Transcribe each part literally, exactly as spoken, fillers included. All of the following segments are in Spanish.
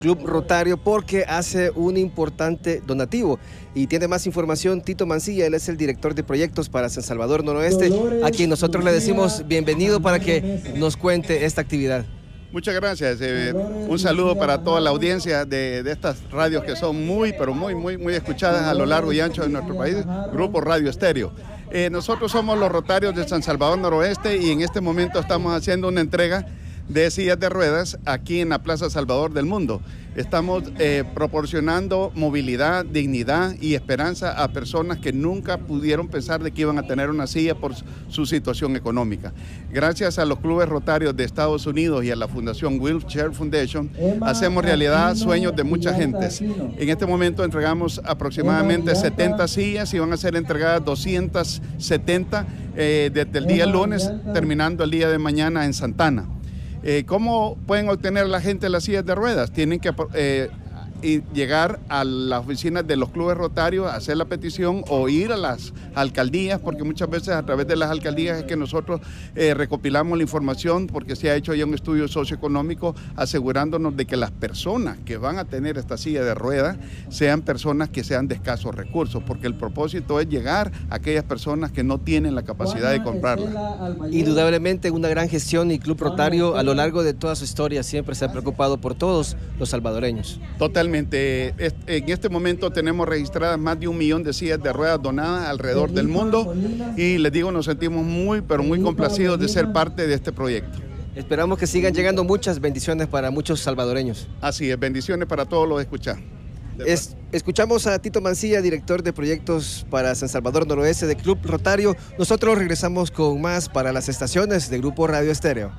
Club Rotario porque hace un importante donativo. Y tiene más información Tito Mancilla, él es el director de proyectos para San Salvador Noroeste, a quien nosotros le decimos bienvenido para que nos cuente esta actividad. Muchas gracias, eh, un saludo para toda la audiencia de, de estas radios que son muy, pero muy, muy, muy escuchadas a lo largo y ancho de nuestro país, Grupo Radio Estéreo. Eh, nosotros somos los Rotarios de San Salvador Noroeste y en este momento estamos haciendo una entrega de sillas de ruedas aquí en la Plaza Salvador del Mundo. Estamos eh, proporcionando movilidad, dignidad y esperanza a personas que nunca pudieron pensar de que iban a tener una silla por su situación económica. Gracias a los clubes rotarios de Estados Unidos y a la Fundación Wheelchair Foundation, hacemos realidad sueños de mucha gente. En este momento entregamos aproximadamente setenta sillas y van a ser entregadas doscientas setenta eh, desde el día lunes, terminando el día de mañana en Santana. Eh, ¿Cómo pueden obtener la gente las sillas de ruedas? Tienen que eh, y llegar a las oficinas de los clubes rotarios, hacer la petición o ir a las alcaldías, porque muchas veces a través de las alcaldías es que nosotros eh, recopilamos la información, porque se ha hecho ya un estudio socioeconómico asegurándonos de que las personas que van a tener esta silla de ruedas sean personas que sean de escasos recursos, porque el propósito es llegar a aquellas personas que no tienen la capacidad de comprarla. Indudablemente una gran gestión y Club Rotario a lo largo de toda su historia siempre se ha preocupado por todos los salvadoreños. Totalmente. En este momento tenemos registradas más de un millón de sillas de ruedas donadas alrededor del mundo y les digo, nos sentimos muy, pero muy complacidos de ser parte de este proyecto. Esperamos que sigan llegando muchas bendiciones para muchos salvadoreños. Así es, bendiciones para todos los escuchados. Es, escuchamos a Tito Mancilla, director de proyectos para San Salvador Noroeste de Club Rotario. Nosotros regresamos con más para las estaciones de Grupo Radio Estéreo.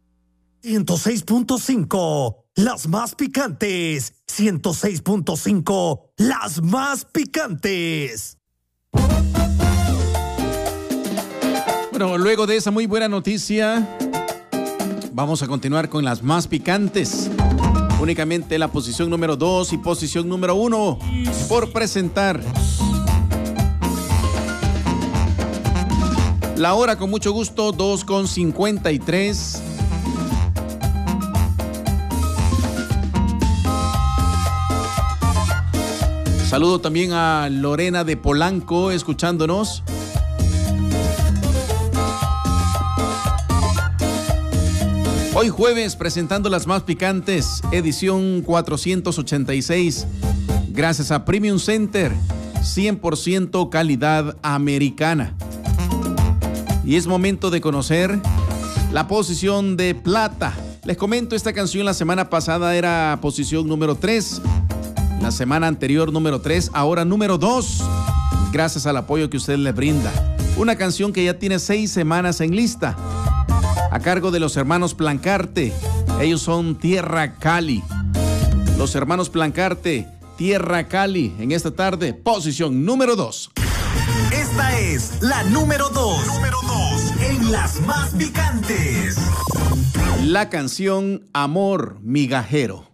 ciento seis punto cinco, las más picantes. ciento seis punto cinco, las más picantes. Bueno, luego de esa muy buena noticia, vamos a continuar con las más picantes. Únicamente la posición número dos y posición número uno por presentar. La hora con mucho gusto, dos con cincuenta y tres. Saludo también a Lorena de Polanco, escuchándonos. Hoy jueves presentando las más picantes, edición cuatrocientos ochenta y seis. Gracias a Premium Center, cien por ciento calidad americana. Y es momento de conocer la posición de plata. Les comento, esta canción la semana pasada era posición número tres. La semana anterior número tres, ahora número dos, gracias al apoyo que usted le brinda. Una canción que ya tiene seis semanas en lista, a cargo de los hermanos Plancarte. Ellos son Tierra Cali. Los hermanos Plancarte, Tierra Cali, en esta tarde, posición número dos. Esta es la número dos. Número dos en las más picantes. La canción Amor Migajero.